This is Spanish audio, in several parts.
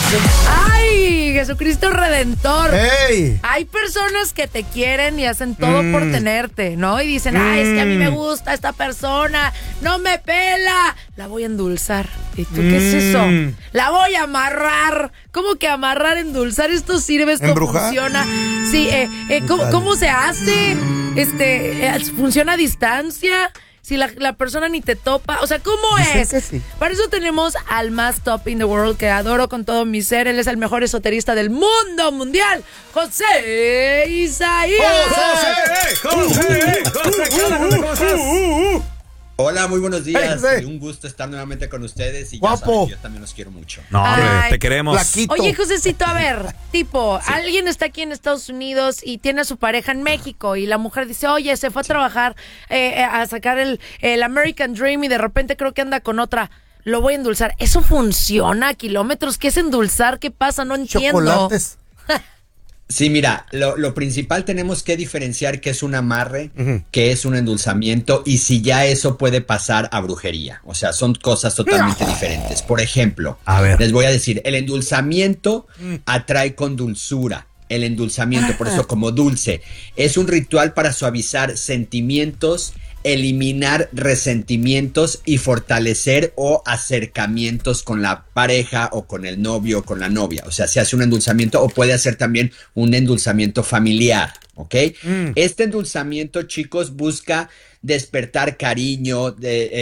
¡Ay! Jesucristo Redentor. ¡Ey! Hay personas que te quieren y hacen todo por tenerte, ¿no? Y dicen, es que a mí me gusta esta persona, no me pela. La voy a endulzar. ¿Y tú qué es eso? La voy a amarrar. ¿Cómo que amarrar, endulzar? Esto sirve, esto ¿Embrujar? funciona. Sí, ¿cómo se hace? ¿Funciona a distancia? Si la persona ni te topa, o sea, ¿cómo Dicen es? que sí. Para eso tenemos al más top in the world, que adoro con todo mi ser. Él es el mejor esoterista del mundo mundial, José Isaías. José, ¿cómo estás? Hola, muy buenos días. Hey, Un gusto estar nuevamente con ustedes y ya guapo. saben, yo también los quiero mucho. No, hombre, Ay. te queremos. Flaquito. Oye, Josecito, a ver, alguien está aquí en Estados Unidos y tiene a su pareja en México y la mujer dice, oye, se fue a trabajar a sacar el American Dream y de repente creo que anda con otra. Lo voy a endulzar. ¿Eso funciona a kilómetros? ¿Qué es endulzar? ¿Qué pasa? No entiendo. Chocolates. Sí, mira, lo principal tenemos que diferenciar qué es un amarre, qué es un endulzamiento y si ya eso puede pasar a brujería. O sea, son cosas totalmente diferentes. Por ejemplo, A ver. les voy a decir, el endulzamiento atrae con dulzura. El endulzamiento, por eso como dulce, es un ritual para suavizar sentimientos, eliminar resentimientos y fortalecer o acercamientos con la pareja o con el novio o con la novia. O sea, se hace un endulzamiento o puede hacer también un endulzamiento familiar, ¿ok? Este endulzamiento, chicos, busca despertar cariño,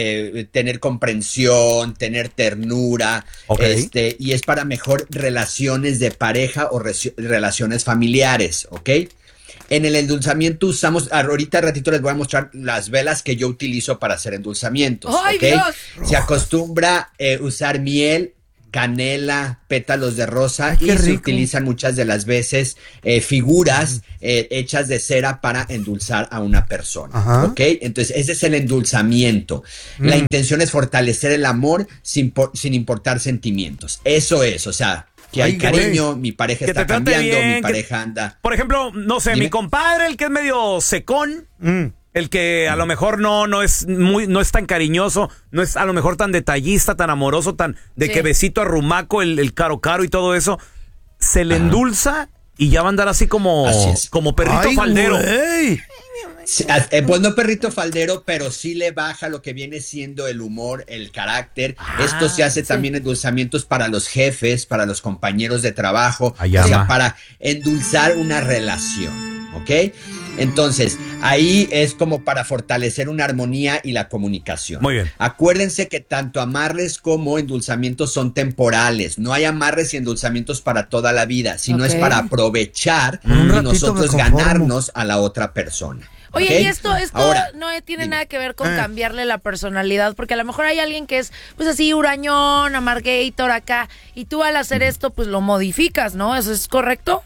tener comprensión, tener ternura, Ok. y es para mejor relaciones de pareja o relaciones familiares, ¿ok? En el endulzamiento usamos, ahorita ratito les voy a mostrar las velas que yo utilizo para hacer endulzamientos. ¡Ay, ¿ok? Dios! Se acostumbra usar miel, canela, pétalos de rosa Qué y se rico. utilizan muchas de las veces figuras hechas de cera para endulzar a una persona. Ajá. ¿Ok? Entonces ese es el endulzamiento. La intención es fortalecer el amor sin importar sentimientos. Eso es, o sea, que hay Ay, cariño, mi pareja Que está te trate cambiando, bien, mi pareja anda. Por ejemplo, no sé, Dime. mi compadre, el que es medio secón, el que a lo mejor no es tan cariñoso, no es a lo mejor tan detallista, tan amoroso, tan de Sí. que besito arrumaco, el caro y todo eso, se le endulza y ya va a andar así como, Así es. como perrito Ay, faldero. güey. Sí, pues no perrito faldero, pero sí le baja lo que viene siendo el humor, el carácter. Esto se hace también endulzamientos para los jefes, para los compañeros de trabajo, Ay, o sea, ama. para endulzar una relación, ¿ok? Entonces, ahí es como para fortalecer una armonía y la comunicación. Muy bien. Acuérdense que tanto amarres como endulzamientos son temporales. No hay amarres y endulzamientos para toda la vida, sino es Ok. para aprovechar un y ratito nosotros me conformo. ganarnos a la otra persona. Oye, ¿ok? y esto Ahora, no tiene dime. nada que ver con cambiarle la personalidad, porque a lo mejor hay alguien que es, pues así, hurañón, amargator acá, y tú al hacer esto, pues lo modificas, ¿no? ¿Eso es correcto?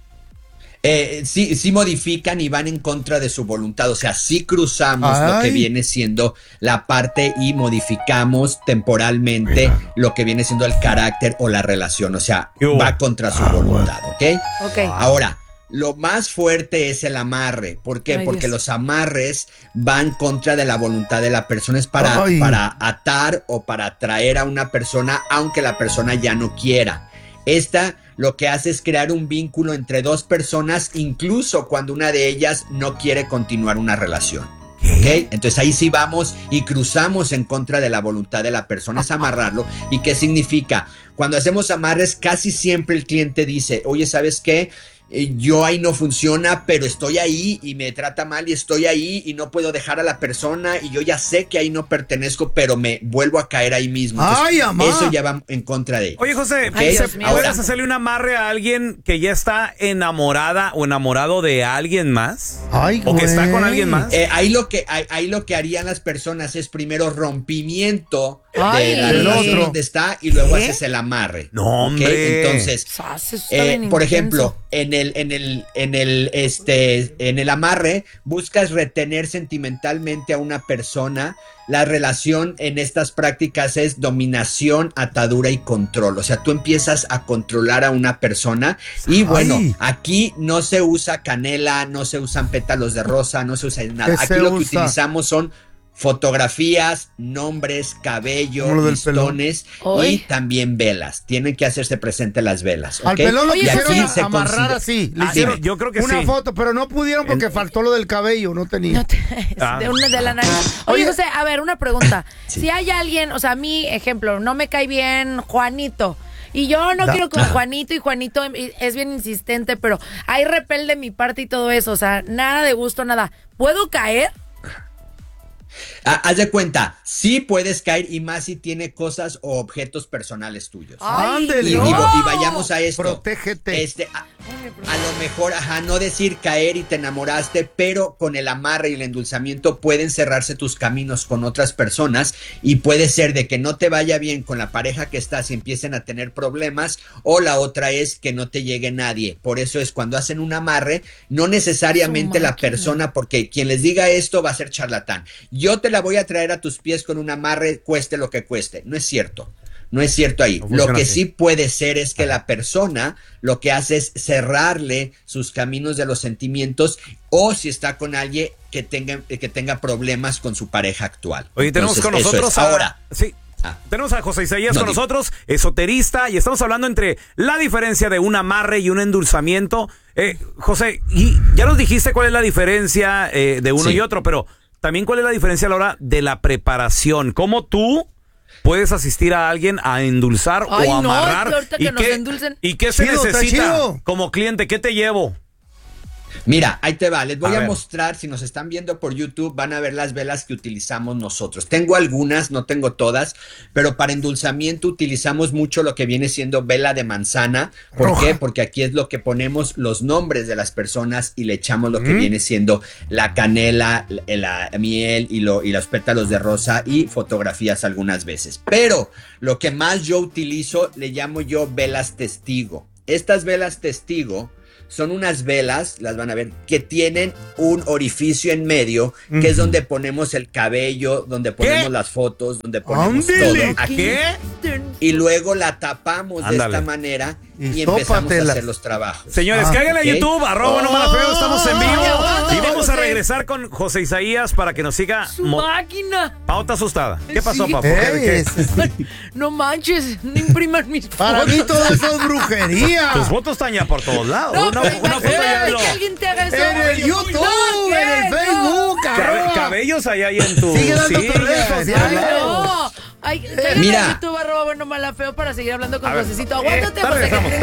Sí modifican y van en contra de su voluntad, o sea, sí cruzamos lo que Ay. viene siendo la parte y modificamos temporalmente lo que viene siendo el carácter o la relación, o sea, ¿Qué hubo? va contra su voluntad, ¿ok? Ok. Ahora, lo más fuerte es el amarre. ¿Por qué? Ay, Porque Dios. los amarres van contra de la voluntad de la persona. Es para Ay. atar o para atraer a una persona, aunque la persona ya no quiera. Esta lo que hace es crear un vínculo entre dos personas, incluso cuando una de ellas no quiere continuar una relación. ¿Ok? Entonces ahí sí vamos y cruzamos en contra de la voluntad de la persona, es amarrarlo. ¿Y qué significa? Cuando hacemos amarres, casi siempre el cliente dice, oye, ¿sabes qué? Yo ahí no funciona, pero estoy ahí y me trata mal y estoy ahí y no puedo dejar a la persona y yo ya sé que ahí no pertenezco, pero me vuelvo a caer ahí mismo. Entonces, Ay, amá. eso ya va en contra de ellos. Oye, José, Ok, Ay, Dios mío. ¿puedes ahora, hacerle un amarre a alguien que ya está enamorada o enamorado de alguien más? Ay, ¿O que está güey. con alguien más? ahí lo que harían las personas es primero rompimiento Ay. de la Del relación otro. donde está y luego ¿Qué? haces el amarre. No, ¿ok? hombre. Entonces, Sas, eso está bien por intenso. ejemplo, en el amarre buscas retener sentimentalmente a una persona. La relación en estas prácticas es dominación, atadura y control. O sea, tú empiezas a controlar a una persona y bueno, Ay. aquí no se usa canela, no se usan pétalos de rosa, no se usa nada. ¿Qué Aquí se lo que usa? utilizamos son fotografías, nombres, cabello, listones y también velas. Tienen que hacerse presente las velas. ¿Okay? Al pelón lo quisieron amarrar considera... así. Le hicieron yo creo que una sí. foto, pero no pudieron porque faltó lo del cabello, no tenía. De la nariz. Oye, José, a ver, una pregunta. Sí. Si hay alguien, o sea, a mí, ejemplo, no me cae bien Juanito. Y yo no quiero con Juanito, y Juanito es bien insistente, pero hay repel de mi parte y todo eso. O sea, nada de gusto, nada. ¿Puedo caer? Haz de cuenta, sí puedes caer, y más si tiene cosas o objetos personales tuyos. ¡Ándale! Y vayamos a esto. Protégete. A lo mejor, no decir caer y te enamoraste, pero con el amarre y el endulzamiento pueden cerrarse tus caminos con otras personas, y puede ser de que no te vaya bien con la pareja que estás y empiecen a tener problemas, o la otra es que no te llegue nadie. Por eso es cuando hacen un amarre, no necesariamente la persona, porque quien les diga esto va a ser charlatán. Yo te la voy a traer a tus pies con un amarre, cueste lo que cueste. No es cierto. No es cierto ahí. Lo que sí puede ser es que la persona lo que hace es cerrarle sus caminos de los sentimientos, o si está con alguien que tenga problemas con su pareja actual. Oye, tenemos con nosotros ahora. Sí. Tenemos a José Isaías con nosotros, esoterista, y estamos hablando entre la diferencia de un amarre y un endulzamiento. José, y ya nos dijiste cuál es la diferencia de uno y otro, pero también cuál es la diferencia a la hora de la preparación. ¿Cómo tú puedes asistir a alguien a endulzar o amarrar? ¿Y qué se necesita como cliente? ¿Qué te llevo? Mira, ahí te va, les voy a mostrar, si nos están viendo por YouTube, van a ver las velas que utilizamos nosotros. Tengo algunas, no tengo todas, pero para endulzamiento utilizamos mucho lo que viene siendo vela de manzana. ¿Por qué? Porque aquí es lo que ponemos los nombres de las personas y le echamos lo que viene siendo la canela, la miel y los pétalos de rosa y fotografías algunas veces. Pero lo que más yo utilizo, le llamo yo velas testigo. Estas velas testigo son unas velas, las van a ver, que tienen un orificio en medio, que es donde ponemos el cabello, donde ponemos las fotos, donde ponemos todo. ¿A qué? Y luego la tapamos de esta manera y empezamos a hacer los trabajos. Señores, cáiganle a YouTube, @NoMalaFeo, estamos en vivo. Y vamos a regresar con José Isaías para que nos siga. ¡Su máquina! Pau está asustada. ¿Qué pasó, Pau? No manches, no impriman mis fotos. Para mí todo eso es brujería. Tus fotos están ya por todos lados. No, una foto ya que alguien te haga eso. En el YouTube, en el Facebook. Cabellos allá y en tu... Sigue dando tus redes sociales. No. Mira, YouTube @NoMalaFeo para seguir hablando con Josecito. Aguántate, José.